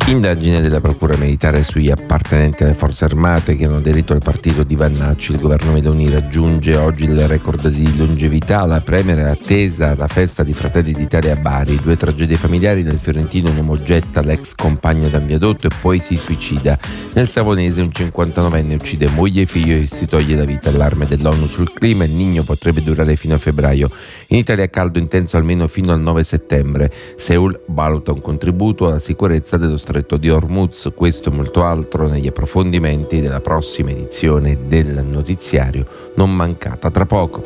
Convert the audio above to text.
Indagine della Procura Militare sugli appartenenti alle forze armate che hanno aderito al partito di Vannacci. Il governo Meloni raggiunge oggi il record di longevità. La Premier è attesa alla festa di Fratelli d'Italia a Bari. 2 tragedie familiari: nel Fiorentino un uomo getta l'ex compagna da un viadotto e poi si suicida. Nel Savonese un 59enne uccide moglie e figlio e si toglie la vita. Allarme dell'ONU sul clima: il Niño potrebbe durare fino a febbraio. In Italia caldo intenso almeno fino al 9 settembre. Seul valuta un contributo alla sicurezza dello Stretto di Hormuz. Questo e molto altro negli approfondimenti della prossima edizione del notiziario, non mancata tra poco.